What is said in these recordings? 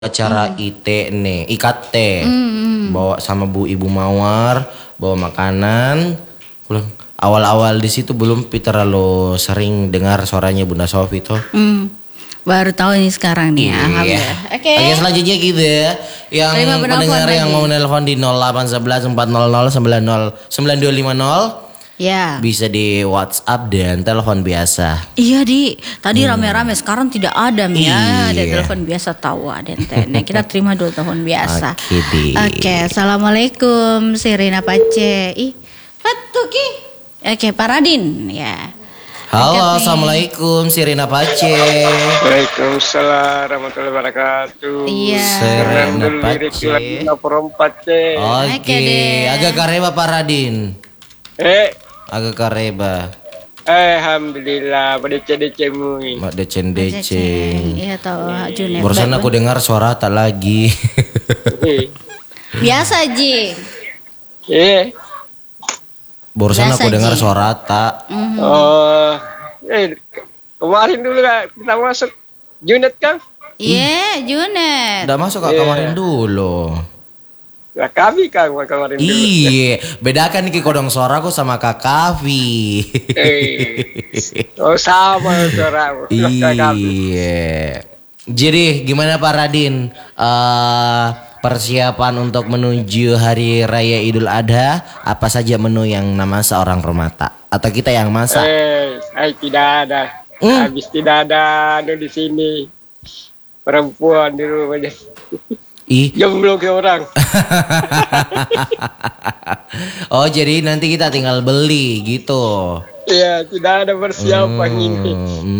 acara IT nih, IKT. Bawa sama Bu Ibu Mawar, bawa makanan. Awal-awal di situ belum terlalu sering dengar suaranya Bunda Sofi tuh. Baru tahu ini sekarang nih. Alhamdulillah. Oke. Oke, selanjutnya gitu ya. Yang pendengar yang mau nelpon di 0811 400 9250 ya, bisa di WhatsApp dan telepon biasa. Iya tadi rame-rame, sekarang tidak ada Iya. ada telepon biasa tahu ada ente. Kita terima dulu telepon biasa. Oke, Assalamualaikum Serena Pace. Patuki. Oke, Pak Radin ya. Halo, assalamualaikum Sirina Pace. Waalaikumsalam warahmatullahi wabarakatuh. Iya. Sirina Pace. Oke, agak kareba Pak Radin. Agak kareba. Alhamdulillah, berdece mui. Mak deceng. Iya tahu Junet. Barusan aku dengar suara tak lagi. Biasa Ji. Barusan Biasa, aku dengar Ji. suara tak. Kemarin dulu kita masuk Junet kan? Iya, Junet. Udah masuk Kak kemarin dulu. Lah kami kan kemarin dulu. Iya, bedakan nih kodong suaraku sama Kak Kavi. Sama suara. Iya. Jadi gimana Pak Radin? Persiapan untuk menuju Hari Raya Idul Adha, apa saja menu yang masak orang Romata? Atau kita yang masak? Saya tidak ada. Habis tidak ada di sini. Perempuan di rumahnya. Jomblo ke orang. Oh, jadi nanti kita tinggal beli gitu. Iya, tidak ada persiapan ini.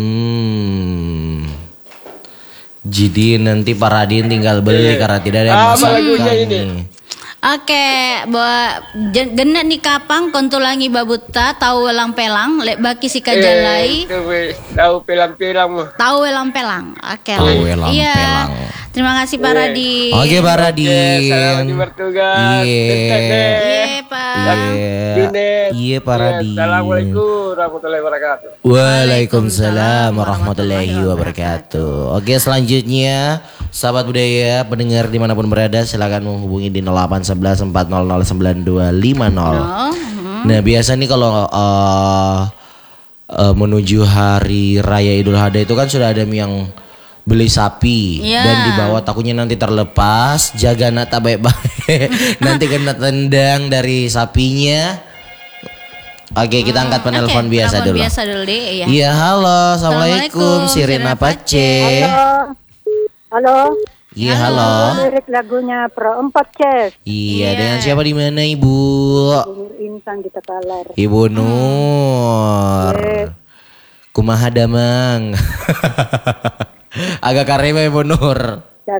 Jadi nanti Pak Radin tinggal beli karena tidak ada masakan ini. Oke, genat ni kapang kontulangi babuta tahu welang pelang lek baki si kajalai. Tahu pelang-pelang. Tahu welang pelang. Oke. Tahu welang pelang. Terima kasih Pak Radin. Oke Pak Radin. Selamat bertugas. Iya Pak. Iya Pak Radin. Assalamualaikum warahmatullahi wabarakatuh. Waalaikumsalam warahmatullahi wabarakatuh. Oke, selanjutnya sahabat budaya pendengar dimanapun berada silakan menghubungi di 0811 400 9250. Nah biasa nih kalau menuju hari raya Idul Adha itu kan sudah ada yang beli sapi dan dibawa takutnya nanti terlepas, jaga nata baik-baik. Nanti kena tendang dari sapinya. Oke, kita angkat penelpon biasa dulu. Iya. Iya, halo, assalamualaikum Sirina Pace. Halo. Iya, halo. Lirik lagunya Pro 4 Ces. Iya, dengan siapa di mana Ibu? Nur Insan di Tekalar. Ibu Nur. Kumaha damang. Agak kareba Ibu Nur.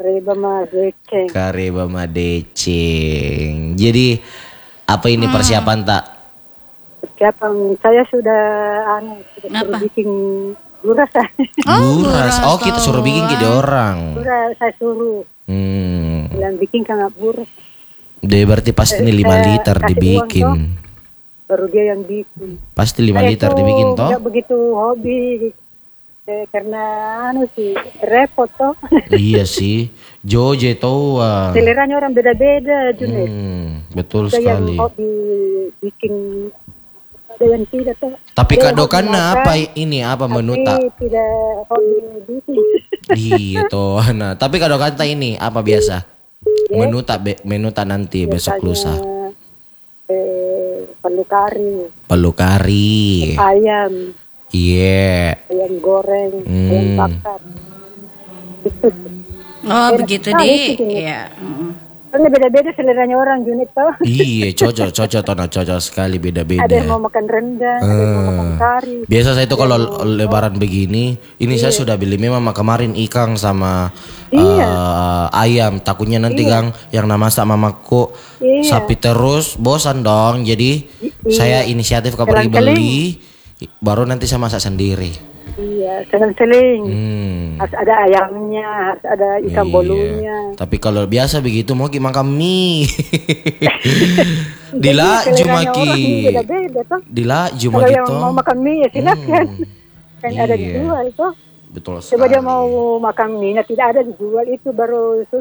Kareba madeceng. Jadi apa ini persiapan tak? Persiapan saya sudah suruh bikin buras. Buras. Oh, kita suruh bikin ke orang. Buras saya suruh. Bilang bikin kan buras. Dia berarti pasti ini 5 liter dibikin. Baru dia yang bikin. Pasti 5 liter dibikin toh? Tidak begitu hobi. Karena sih repot toh. Iya sih. Joje toa. Seleranya orang beda-beda Junet. Betul ada sekali. yang hobi bikin, ada yang tidak toh. Tapi kadokan apa ini apa menu tak? Tidak hobi bikin. Iya toh. Nah, tapi kadokan tak ini apa biasa? Menu tak nanti besok lusa. Palu kari. Ayam. Iya. Ayam goreng, ayam bakar. Oh, begitu Iya. Karena beda-beda seleranya orang Junit toh. Iya, cocok sekali beda-beda. Ada yang mau makan rendang, ada yang mau makan kari. Biasa saya itu kalau lebaran begini, ini saya sudah beli memang kemarin ikan sama ayam. Takutnya nanti Gang yang masak mamaku sapi terus, bosan dong. Jadi saya inisiatif pergi beli, baru nanti saya masak sendiri. Iya, seling-seling. Harus ada ayamnya, harus ada ikan bolunya. Tapi kalau biasa begitu mau gimana kami? Dila jumaki. Beda-beda toh. Dila Kalau jumaki yang mau makan mie ya silakan. Kan ada di dua itu. Betul Coba sekali. dia mau makan minyak tidak ada dijual itu baru